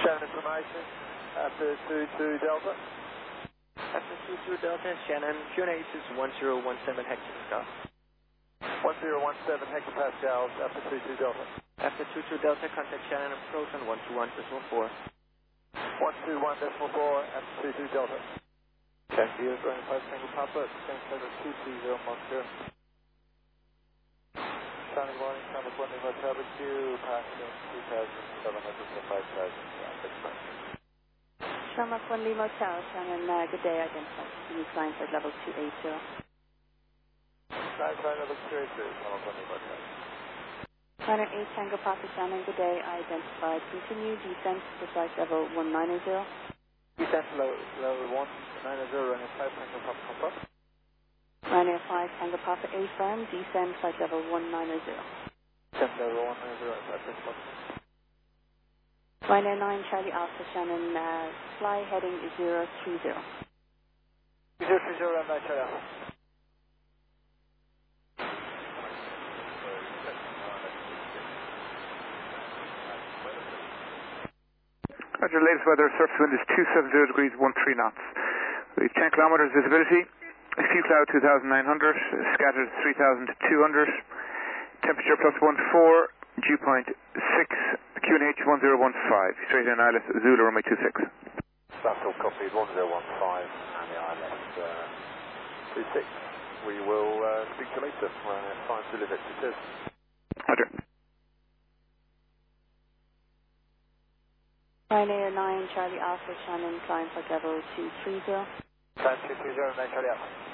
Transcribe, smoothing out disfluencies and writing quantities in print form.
Shannon information after 22 Delta. After 22 Delta, Shannon, QNH is 1017 hectopascals. 1017 hectopascals after 22 Delta. After 22 Delta, contact Shannon approach on 121.4. 121.4 after 22 Delta. Check you, going 5 Tango Papa, same center 230 Moscow. Shannon morning, Shannon 1 Lima Barbecue, passing 2,700 to 5,000. Sharma 1 Lima Hotel, Shannon, good day, identified. Can you climb at level 280? Climb level 280, Shannon 1 Lima Hotel. Shannon 8 Tango Papa, Shannon, good day, identified. Continue descent to flight level 190. Descent level 190, running 5 Tango Papa, confirm. Ryanair 5 Tango Papa, A firm, descend flight level 190. Descent level 190, at this point. Ryanair 9 Charlie Alpha, Shannon, fly heading 030. 030, and 9 Charlie Alpha. Roger, latest weather, surface wind is 270 degrees, 13 knots. We have 10 kilometers visibility, few cloud 2,900, scattered 3,200, temperature +14, dew point 6, QNH 1015, straight in ILS Zulu runway 26. That's all copied, 1015, and the ILS 26. We will speak to you later when it's time to deliver it to Tiz. Roger. Ryanair 9 Charlie Alpha, Shannon, climb flight level 230. Climb 230, 9 Charlie Alpha.